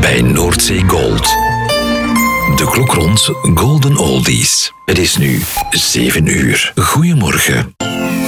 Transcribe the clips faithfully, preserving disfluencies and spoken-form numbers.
bij Noordzee Gold. De klok rond Golden Oldies. Het is nu zeven uur. Goedemorgen.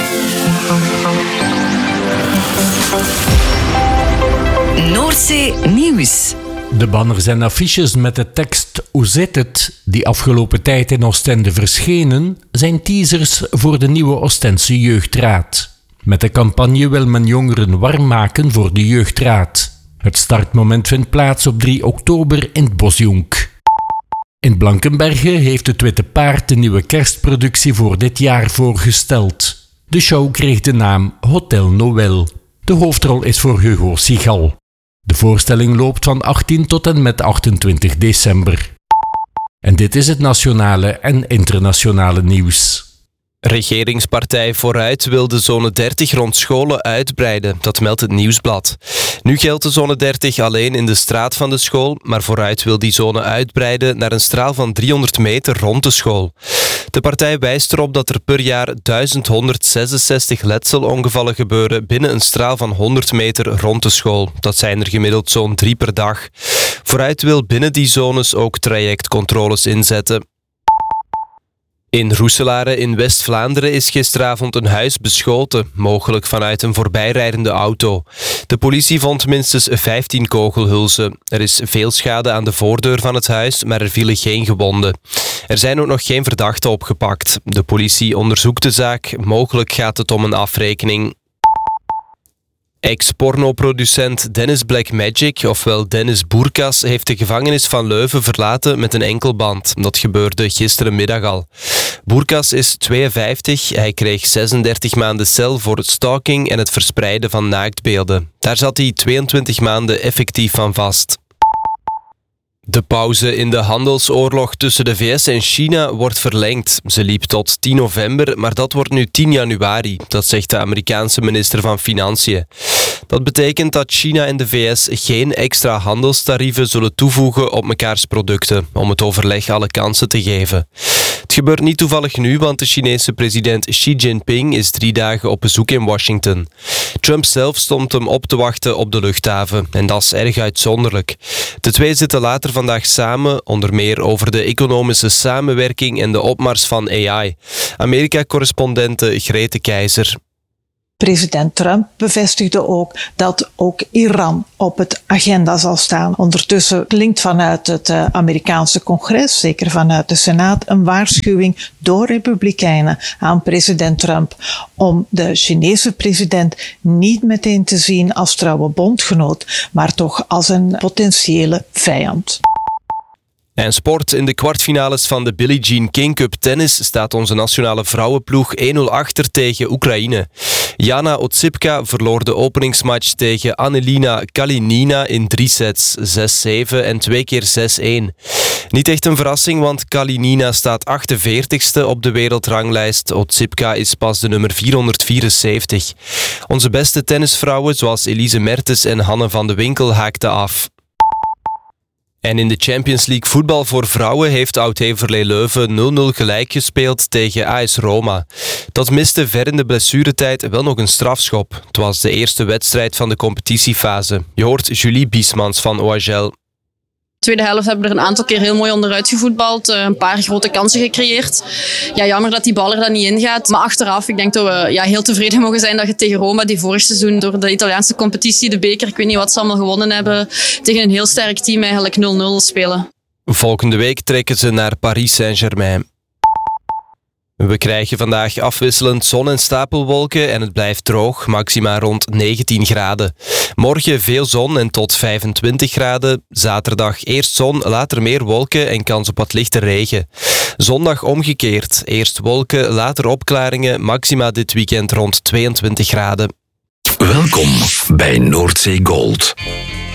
Noordzee Nieuws. De banners en affiches met de tekst "Hoe zit het?", die afgelopen tijd in Oostende verschenen, zijn teasers voor de nieuwe Oostense Jeugdraad. Met de campagne wil men jongeren warm maken voor de Jeugdraad. Het startmoment vindt plaats op drie oktober in het Bosjonk. In Blankenberge heeft het Witte Paard de nieuwe kerstproductie voor dit jaar voorgesteld. De show kreeg de naam Hotel Noël. De hoofdrol is voor Hugo Sigal. De voorstelling loopt van achttien tot en met achtentwintig december. En dit is het nationale en internationale nieuws. Regeringspartij Vooruit wil de zone dertig rond scholen uitbreiden, dat meldt het Nieuwsblad. Nu geldt de zone dertig alleen in de straat van de school, maar Vooruit wil die zone uitbreiden naar een straal van driehonderd meter rond de school. De partij wijst erop dat er per jaar duizend honderdzesenzestig letselongevallen gebeuren binnen een straal van honderd meter rond de school. Dat zijn er gemiddeld zo'n drie per dag. Vooruit wil binnen die zones ook trajectcontroles inzetten. In Roeselare in West-Vlaanderen is gisteravond een huis beschoten, mogelijk vanuit een voorbijrijdende auto. De politie vond minstens vijftien kogelhulzen. Er is veel schade aan de voordeur van het huis, maar er vielen geen gewonden. Er zijn ook nog geen verdachten opgepakt. De politie onderzoekt de zaak, mogelijk gaat het om een afrekening. Ex-pornoproducent Dennis Blackmagic, ofwel Dennis Boerkas, heeft de gevangenis van Leuven verlaten met een enkelband. Dat gebeurde gisterenmiddag al. Boerkas is tweeënvijftig. Hij kreeg zesendertig maanden cel voor stalking en het verspreiden van naaktbeelden. Daar zat hij tweeëntwintig maanden effectief van vast. De pauze in de handelsoorlog tussen de V S en China wordt verlengd. Ze liep tot tien november, maar dat wordt nu tien januari. Dat zegt de Amerikaanse minister van Financiën. Dat betekent dat China en de V S geen extra handelstarieven zullen toevoegen op mekaars producten, om het overleg alle kansen te geven. Het gebeurt niet toevallig nu, want de Chinese president Xi Jinping is drie dagen op bezoek in Washington. Trump zelf stond hem op te wachten op de luchthaven, en dat is erg uitzonderlijk. De twee zitten later vandaag samen, onder meer over de economische samenwerking en de opmars van A I. Amerika-correspondente Grete Keizer. President Trump bevestigde ook dat ook Iran op het agenda zal staan. Ondertussen klinkt vanuit het uh, Amerikaanse congres, zeker vanuit de Senaat, een waarschuwing door Republikeinen aan president Trump om de Chinese president niet meteen te zien als trouwe bondgenoot, maar toch als een potentiële vijand. En sport. In de kwartfinales van de Billie Jean King Cup tennis staat onze nationale vrouwenploeg één nul achter tegen Oekraïne. Jana Otsipka verloor de openingsmatch tegen Annelina Kalinina in drie sets, zes zeven en twee keer zes één. Niet echt een verrassing, want Kalinina staat achtenveertigste op de wereldranglijst. Otsipka is pas de nummer vierhonderdvierenzeventig. Onze beste tennisvrouwen, zoals Elise Mertens en Hanne van de Winkel, haakten af. En in de Champions League voetbal voor vrouwen heeft Oud-Heverlee Leuven nul nul gelijk gespeeld tegen A S Roma. Dat miste ver in de blessuretijd wel nog een strafschop. Het was de eerste wedstrijd van de competitiefase. Je hoort Julie Biesmans van O H L. De tweede helft hebben we er een aantal keer heel mooi onderuit gevoetbald. Een paar grote kansen gecreëerd. Ja, jammer dat die bal er dan niet in gaat. Maar achteraf, ik denk dat we ja, heel tevreden mogen zijn dat je tegen Roma, die vorig seizoen door de Italiaanse competitie, de beker, ik weet niet wat ze allemaal gewonnen hebben, tegen een heel sterk team eigenlijk nul nul spelen. Volgende week trekken ze naar Paris Saint-Germain. We krijgen vandaag afwisselend zon en stapelwolken en het blijft droog, maxima rond negentien graden. Morgen veel zon en tot vijfentwintig graden. Zaterdag eerst zon, later meer wolken en kans op wat lichte regen. Zondag omgekeerd. Eerst wolken, later opklaringen, maxima dit weekend rond tweeëntwintig graden. Welkom bij Noordzee Gold.